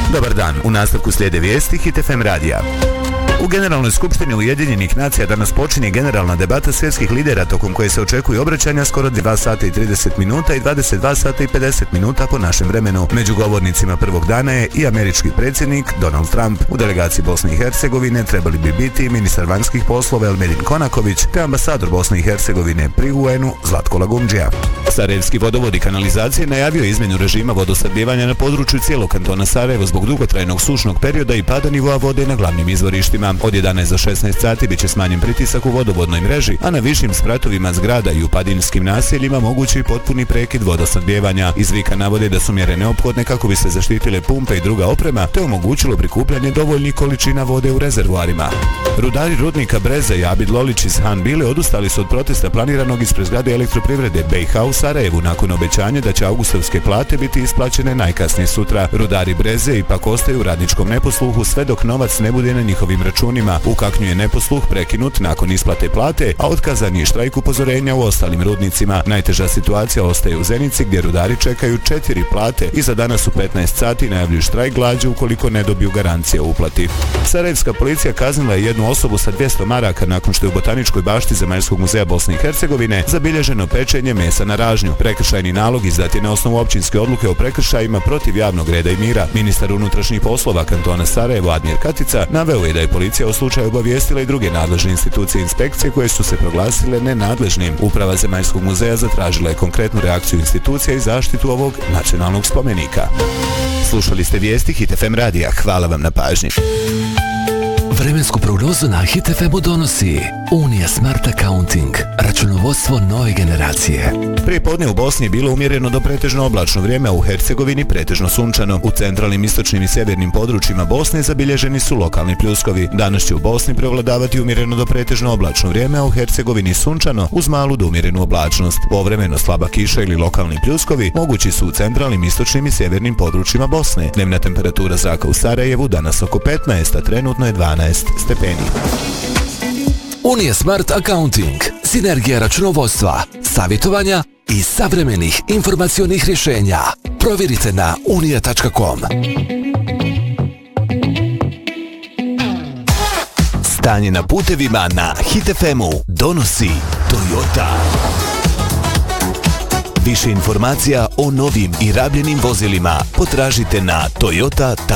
Dobar dan, u nastavku slijede vijesti Hit FM radija. U Generalnoj skupštini Ujedinjenih nacija danas počinje generalna debata svjetskih lidera tokom koje se očekuju obraćanja skoro 2 sata i 30 minuta i 22 sata i 50 minuta po našem vremenu. Među govornicima prvog dana je i američki predsjednik Donald Trump. U delegaciji Bosne i Hercegovine trebali bi biti ministar vanjskih poslova Elmedin Konaković te ambasador Bosne i Hercegovine pri UN-u Zlatko Lagumdžija. Sarajevski vodovod i kanalizacije najavio izmjenu režima vodosnabdijevanja na području cijelog kantona Sarajevo zbog dugotrajnog sušnog perioda i pada nivoa vode na glavnim izvorištima. Od 11 do 16 sati biće smanjen pritisak u vodovodnoj mreži, a na višim spratovima zgrada i u padinskim naseljima mogući potpuni prekid vodosnabdijevanja. Iz Vika navode da su mjere neophodne kako bi se zaštitile pumpe i druga oprema, te omogućilo prikupljanje dovoljnih količina vode u rezervoarima. Rudari rudnika Breze i Abid Lolić iz Han Bile odustali su od protesta planiranog ispred zgrade elektroprivrede BiH u Sarajevu nakon obećanja da će augustovske plate biti isplaćene najkasnije sutra. Rudari Breze ipak ostaju u radničkom neposluhu sve dok novac ne bude na njihovim računima. U Kaknju je neposluh prekinut nakon isplate plate, a otkazan je štrajk upozorenja u ostalim rudnicima. Najteža situacija ostaje u Zenici gdje rudari čekaju 4 plate i za danas u 15 sati najavljuju štrajk glađu ukoliko ne dobiju garancije o uplati. Sarajevska policija kaznila je jednu osobu sa 200 maraka nakon što je u botaničkoj bašti Zemaljskog muzeja Bosne i Hercegovine zabilježeno pečenje mesa na ražnju. Prekršajni nalog izdat je na osnovu općinske odluke o prekršajima protiv javnog reda i mira. Ministar unutrašnjih poslova kantona Sarajevo Admir Katica naveo je da je policija o slučaju obavijestila i druge nadležne institucije i inspekcije koje su se proglasile nenadležnim. Uprava Zemaljskog muzeja zatražila je konkretnu reakciju institucija i zaštitu ovog nacionalnog spomenika. Slušali ste vijesti Hit FM radija. Hvala vam na pažnji. Vremensku prognozu na Hit FM-u donosi Unija Smart Accounting, računovodstvo nove generacije. Prije podne u Bosni je bilo umjereno do pretežno oblačno vrijeme, a u Hercegovini pretežno sunčano. U centralnim, istočnim i sjevernim područjima Bosne zabilježeni su lokalni pljuskovi. Danas će u Bosni prevladavati umjereno do pretežno oblačno vrijeme, a u Hercegovini sunčano uz malu do umjerenu oblačnost. Povremeno slaba kiša ili lokalni pljuskovi mogući su u centralnim, istočnim i sjevernim područjima Bosne. Dnevna temperatura zraka u Sarajevu danas oko 15, a trenutno je 12 stepeni. Unija Smart Accounting, sinergija računovodstva, savjetovanja i savremenih informacionih rješenja. Provjerite na unija.com. Stanje na putevima na Hit FM-u donosi Toyota. Više informacija o novim i rabljenim vozilima potražite na toyota.com.